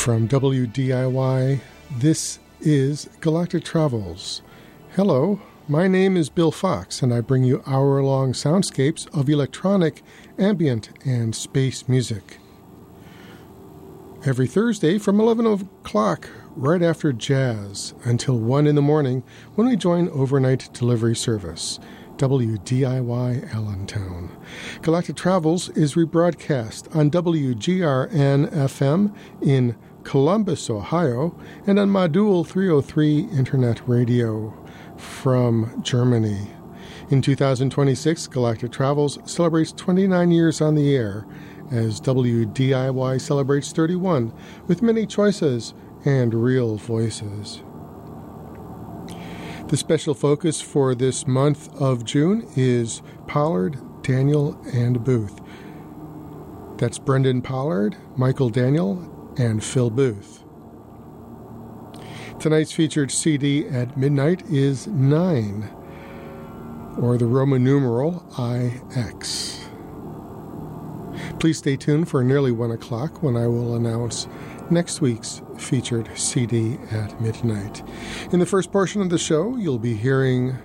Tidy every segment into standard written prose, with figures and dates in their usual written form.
From WDIY, this is Galactic Travels. Hello, my name is Bill Fox, and I bring you hour-long soundscapes of electronic, ambient, and space music. Every Thursday from 11 o'clock, right after jazz, until 1 in the morning when we join overnight delivery service. WDIY Allentown. Galactic Travels is rebroadcast on WGRN-FM in Columbus, Ohio, and on Modul 303 Internet Radio from Germany. In 2026, Galactic Travels celebrates 29 years on the air, as WDIY celebrates 31, with many choices and real voices. The special focus for this month of June is Pollard, Daniel, and Booth. That's Brendan Pollard, Michael Daniel, and Phil Booth. Tonight's featured CD at midnight is 9, or the Roman numeral IX. Please stay tuned for nearly 1 o'clock when I will announce next week's featured CD at midnight. In the first portion of the show, you'll be hearing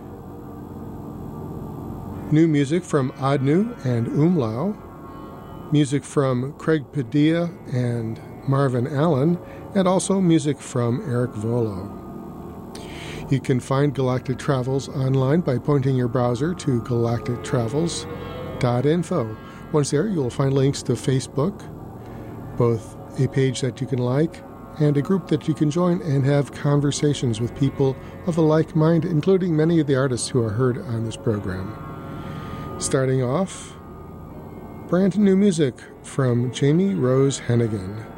new music from Adnu and Umlau, music from Craig Padilla and Marvin Allen, and also music from Eric Volo. You can find Galactic Travels online by pointing your browser to galactictravels.info. Once there, you'll find links to Facebook, both a page that you can like and a group that you can join and have conversations with people of a like mind, including many of the artists who are heard on this program. Starting off, brand new music from Jamie Rose Hennigan.